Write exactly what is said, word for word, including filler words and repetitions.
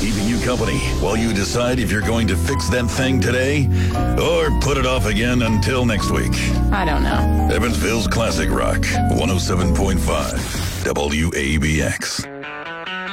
keeping you company while you decide if you're going to fix that thing today or put it off again until next week. I don't know. Evansville's Classic Rock, one oh seven point five W A B X.